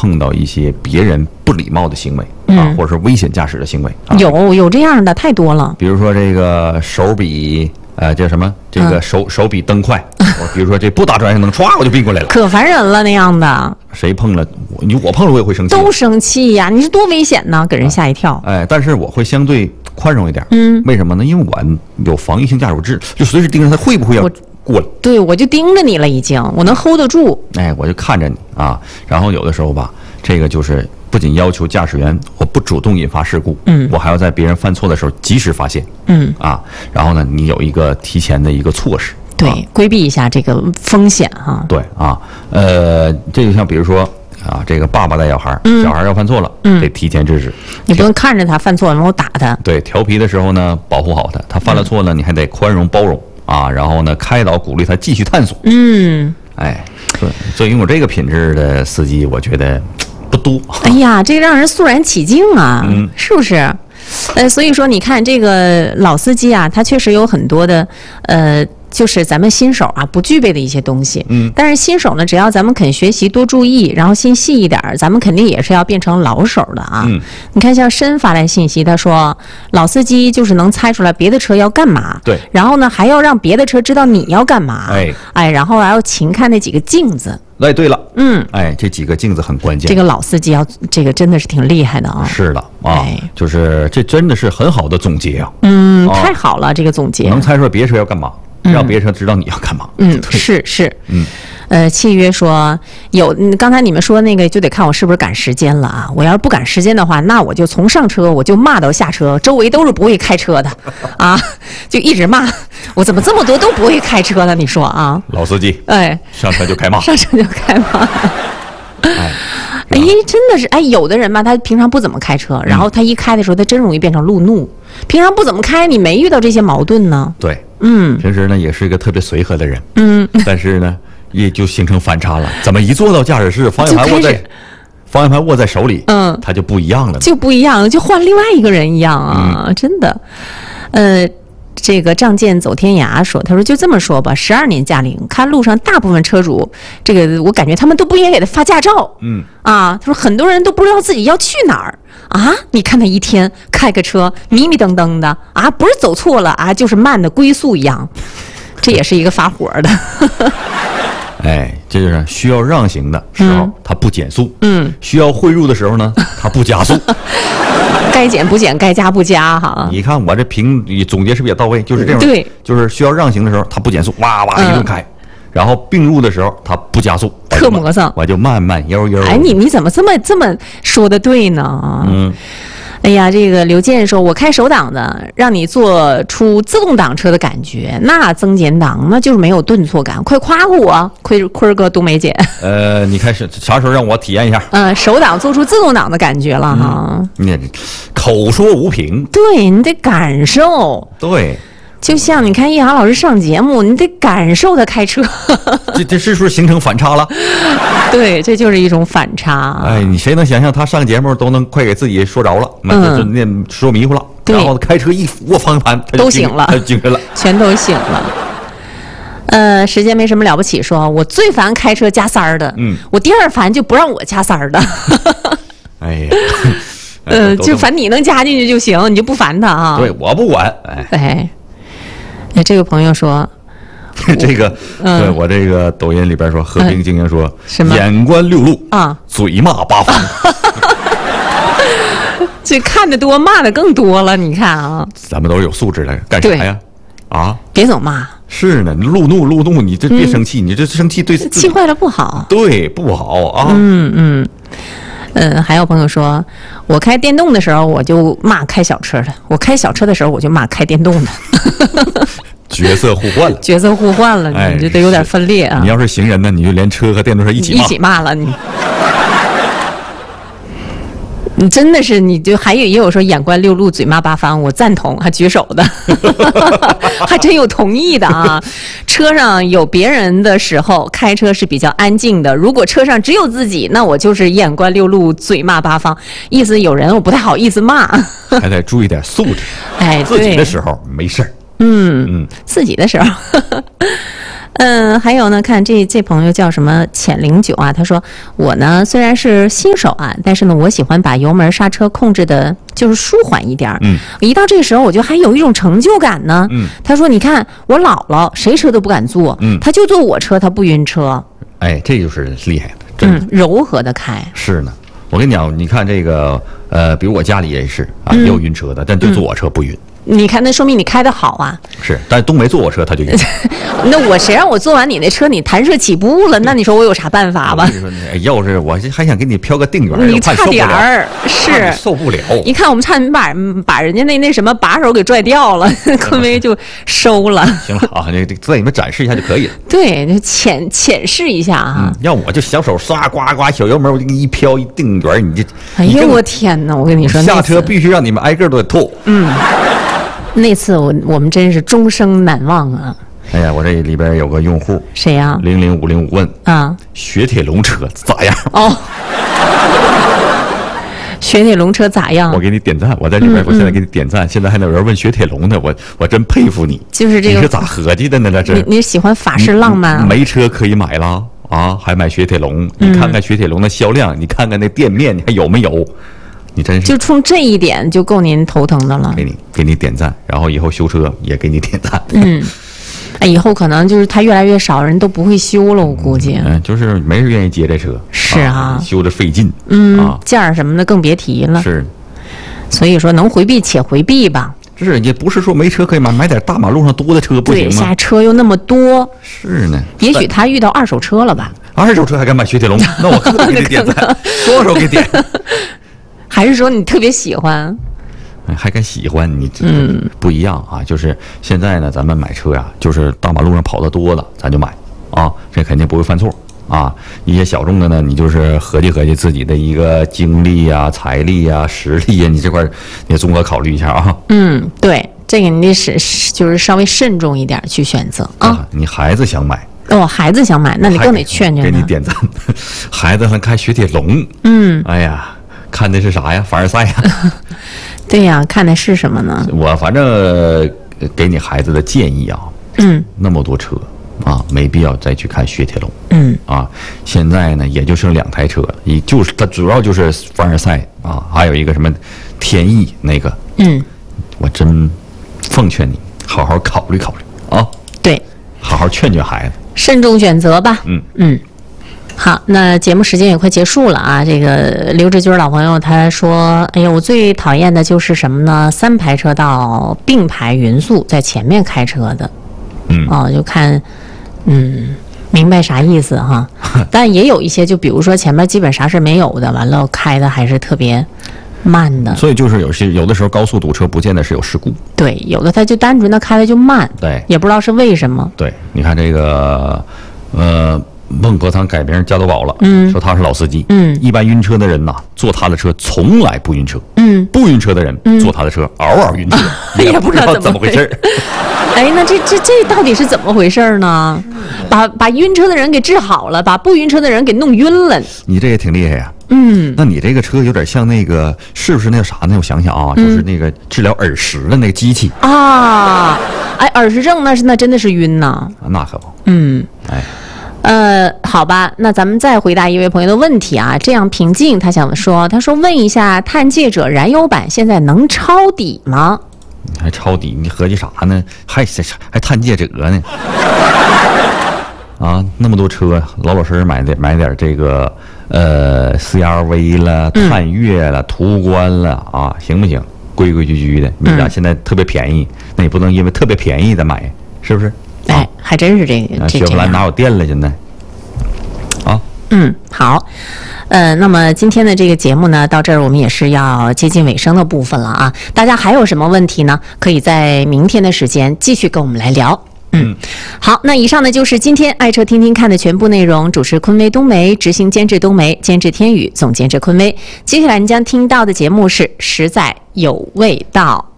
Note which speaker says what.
Speaker 1: 碰到一些别人不礼貌的行为啊，或者是危险驾驶的行为啊。
Speaker 2: 有这样的太多了。
Speaker 1: 比如说这个手比叫什么？这个手比灯快。比如说这不打转向灯，唰我就并过来了，
Speaker 2: 可烦人了那样的。
Speaker 1: 谁碰了我碰了我也会生气，
Speaker 2: 都生气呀！你是多危险呢，给人吓一跳。
Speaker 1: 但是我会相对宽容一点。为什么呢？因为我有防御性驾驶制，就随时盯着他会不会要过来。
Speaker 2: 对，我就盯着你了，已经，我能 hold 得住。
Speaker 1: 我就看着你啊。然后有的时候吧，这个就是不仅要求驾驶员我不主动引发事故，我还要在别人犯错的时候及时发现，然后呢，你有一个提前的一个措施。
Speaker 2: 对，规避一下这个风险哈。
Speaker 1: 对啊，这就像比如说这个爸爸带小孩，小孩要犯错了，得提前制止。
Speaker 2: 你不能看着他犯错，然后打他。
Speaker 1: 对，调皮的时候呢，保护好他；他犯了错呢，你还得宽容包容啊。然后呢，开导鼓励他继续探索。对，所以拥有这个品质的司机，我觉得不多。
Speaker 2: 哎呀，这个让人肃然起敬啊，是不是？所以说你看这个老司机啊，他确实有很多的就是咱们新手啊不具备的一些东西。但是新手呢，只要咱们肯学习多注意，然后心细一点，咱们肯定也是要变成老手的啊。你看像申发来信息，他说老司机就是能猜出来别的车要干嘛，
Speaker 1: 对，
Speaker 2: 然后呢还要让别的车知道你要干嘛，然后还要勤看那几个镜子。
Speaker 1: 对了，这几个镜子很关键。
Speaker 2: 这个老司机这个真的是挺厉害的啊。
Speaker 1: 是的啊，就是这真的是很好的总结啊。
Speaker 2: 太好了，这个总结
Speaker 1: 能猜出来别车要干嘛，让别车知道你要干嘛。
Speaker 2: 是。契约说刚才你们说那个就得看我是不是赶时间了啊。我要是不赶时间的话，那我就从上车我就骂到下车，周围都是不会开车的啊，就一直骂。我怎么这么多都不会开车呢？你说啊，
Speaker 1: 老司机，上车就开骂，
Speaker 2: 上车就开骂。真的是有的人吧，他平常不怎么开车，然后他一开的时候，他真容易变成路怒。平常不怎么开，你没遇到这些矛盾呢？
Speaker 1: 对，平时呢也是一个特别随和的人，但是呢也就形成反差了。怎么一坐到驾驶室，方向盘握在手里，他就不一样了，
Speaker 2: 就不一样，就换另外一个人一样啊，真的。这个仗剑走天涯说，他说就这么说吧，12年驾龄，看路上大部分车主，这个我感觉他们都不应该给他发驾照。他说很多人都不知道自己要去哪儿啊！你看他一天开个车迷迷瞪瞪的啊，不是走错了啊，就是慢的龟速一样，这也是一个发火的。
Speaker 1: 这就是需要让行的时候，他不减速；需要汇入的时候呢，他不加速。
Speaker 2: 该减不减，该加不加哈。
Speaker 1: 你看我这总结是不是也到位？就是这样。
Speaker 2: 对，
Speaker 1: 就是需要让行的时候，他不减速，哇哇一顿开；然后并入的时候，他不加速，
Speaker 2: 特磨蹭，
Speaker 1: 我就慢慢悠悠。
Speaker 2: 你怎么这么说的对呢？哎呀，这个刘健说，我开手挡的，让你做出自动挡车的感觉，那增减档那就是没有顿挫感，快夸夸我，坤哥、冬梅姐。
Speaker 1: 你开始啥时候让我体验一下？
Speaker 2: 手挡做出自动挡的感觉了哈。
Speaker 1: 你口说无凭，
Speaker 2: 对你得感受。
Speaker 1: 对。
Speaker 2: 就像你看叶航老师上节目，你得感受他开车。
Speaker 1: 这是不是形成反差了？
Speaker 2: 对，这就是一种反差。
Speaker 1: 你谁能想象他上节目都能快给自己说着了，就说迷糊了，然后开车一握方向盘，
Speaker 2: 都醒了，
Speaker 1: 他就精神了，
Speaker 2: 全都醒了。时间没什么了不起，说我最烦开车加塞儿的，我第二烦就不让我加塞儿的。就烦你能加进去就行，你就不烦他啊？
Speaker 1: 对，我不管。
Speaker 2: 这个朋友说，
Speaker 1: 这个对我这个抖音里边说，和平精英说，眼观六路
Speaker 2: 啊，
Speaker 1: 嘴骂八方。
Speaker 2: 这看得多，骂的更多了。你看啊，
Speaker 1: 咱们都是有素质的，干啥呀？
Speaker 2: 别总骂。
Speaker 1: 是呢，路怒，你这别生气，你这生气对
Speaker 2: 气坏了不好。
Speaker 1: 对，不好啊。
Speaker 2: 还有朋友说，我开电动的时候我就骂开小车的，我开小车的时候我就骂开电动的。
Speaker 1: 角色互换了，
Speaker 2: 你就得有点分裂啊。
Speaker 1: 你要是行人呢，你就连车和电动车一起
Speaker 2: 骂了你。你真的是，你就也有说眼观六路，嘴骂八方，我赞同，还举手的，还真有同意的啊。车上有别人的时候，开车是比较安静的；如果车上只有自己，那我就是眼观六路，嘴骂八方。意思有人我不太好意思骂，
Speaker 1: 还得注意点素质。自己的时候没事儿。
Speaker 2: 自己的时候。 还有呢，看这朋友叫什么浅09啊，他说我呢虽然是新手啊，但是呢我喜欢把油门刹车控制的就是舒缓一点。一到这个时候我就还有一种成就感呢。他说你看我姥姥谁车都不敢坐，他就坐我车，他不晕车。
Speaker 1: 哎，这就是厉害的，
Speaker 2: 柔和的开。
Speaker 1: 是呢，我跟你讲，你看这个比如我家里也是啊，也有晕车的，但就坐我车不晕。
Speaker 2: 你看，那说明你开得好啊。
Speaker 1: 是，但是冬梅坐我车他就晕。
Speaker 2: 那谁让我坐完你那车，你弹射起步了？那你说我有啥办法吧？
Speaker 1: 要是我还想给你飘个定圆，
Speaker 2: 你差点儿是
Speaker 1: 受不了。
Speaker 2: 一看我们差点把人家那什么把手给拽掉了，昆威就收了。
Speaker 1: 行了啊，这在你们展示一下就可以了。
Speaker 2: 对，就浅试一下啊。
Speaker 1: 要我就小手刷呱呱小油门，我就给你一飘一定圆，你就
Speaker 2: 哎呦我天哪！我跟你说，
Speaker 1: 下车必须让你们挨个都得吐。
Speaker 2: 那次我们真是终生难忘啊！
Speaker 1: 哎呀，我这里边有个用户，
Speaker 2: 谁呀
Speaker 1: ？00505问啊，雪铁龙车咋样？哦，
Speaker 2: 雪铁龙车咋样？
Speaker 1: 我给你点赞，我在里边，我现在给你点赞。现在还有人问雪铁龙的，我真佩服你。
Speaker 2: 就是这个，
Speaker 1: 你是咋合计的呢？这是
Speaker 2: 你喜欢法式浪漫啊？
Speaker 1: 没车可以买了啊，还买雪铁龙？你看看雪铁龙的销量，你看看那店面，你还有没有？你真是
Speaker 2: 就冲这一点就够您头疼的了。
Speaker 1: 给你点赞，然后以后修车也给你点赞。
Speaker 2: 以后可能就是它越来越少，人都不会修了，我估计。
Speaker 1: 就是没人愿意接这车。
Speaker 2: 是啊，
Speaker 1: 修着费劲。
Speaker 2: 件儿什么的更别提了。
Speaker 1: 是，
Speaker 2: 所以说能回避且回避吧。
Speaker 1: 是，也不是说没车可以买点大马路上多的车不行吗？
Speaker 2: 对，现在车又那么多。
Speaker 1: 是呢。
Speaker 2: 也许他遇到二手车了吧？
Speaker 1: 二手车还敢买雪铁龙？那我可给你点赞，双手给点。
Speaker 2: 还是说你特别喜欢？
Speaker 1: 还敢喜欢你？不一样啊！就是现在呢，咱们买车呀，就是大马路上跑得多了，咱就买啊，这肯定不会犯错啊。一些小众的呢，你就是合计合计自己的一个精力呀、财力呀、实力呀，你这块你综合考虑一下啊。
Speaker 2: 对，这个你得就是稍微慎重一点去选择啊。
Speaker 1: 你孩子想买
Speaker 2: 哦，孩子想买，那你更得劝劝他。
Speaker 1: 给你点赞，孩子还开雪铁龙。哎呀。看的是啥呀？凡尔赛呀？
Speaker 2: 对呀，看的是什么呢？
Speaker 1: 我反正给你孩子的建议啊，那么多车啊，没必要再去看雪铁龙。现在呢也就剩2台车了，就是它主要就是凡尔赛啊，还有一个什么天翼那个。我真奉劝你好好考虑考虑啊。对，好好劝劝孩子，
Speaker 2: 慎重选择吧。好，那节目时间也快结束了啊。这个刘志军老朋友他说：“哎呀，我最讨厌的就是什么呢？3排车道并排匀速在前面开车的。”就看，明白啥意思哈。但也有一些，就比如说前面基本啥事没有的，完了开的还是特别慢的。
Speaker 1: 所以就是有的时候高速堵车不见得是有事故。
Speaker 2: 对，有的他就单纯的开的就慢。
Speaker 1: 对，
Speaker 2: 也不知道是为什么。
Speaker 1: 对，你看这个，孟婆汤改名加多宝了，说他是老司机，一般晕车的人呐，坐他的车从来不晕车，不晕车的人坐他的车嗷嗷晕车，也不知道怎么回事。
Speaker 2: 哎，那这到底是怎么回事呢？把晕车的人给治好了，把不晕车的人给弄晕了。
Speaker 1: 你这也挺厉害呀。那你这个车有点像那个，是不是那个啥呢？我想想啊，就是那个治疗耳石的那个机器
Speaker 2: 啊。哎，耳石症那真的是晕呐。
Speaker 1: 那可不。
Speaker 2: 好吧，那咱们再回答一位朋友的问题啊。这样平静，他说问一下，探界者燃油版现在能抄底吗？
Speaker 1: 你还抄底？你合计啥呢？还探界者呢？啊，那么多车，老实买点这个CR-V 了、探岳了、途观了啊，行不行？规规矩矩的。你俩现在特别便宜，那你不能因为特别便宜再买，是不是？
Speaker 2: 哎，还真是这个。
Speaker 1: 雪佛兰哪有电了？现在。
Speaker 2: 好，那么今天的这个节目呢，到这儿我们也是要接近尾声的部分了啊。大家还有什么问题呢？可以在明天的时间继续跟我们来聊。好，那以上呢就是今天爱车听听看的全部内容。主持昆威冬梅，执行监制冬梅，监制天宇，总监制昆威。接下来您将听到的节目是实在有味道。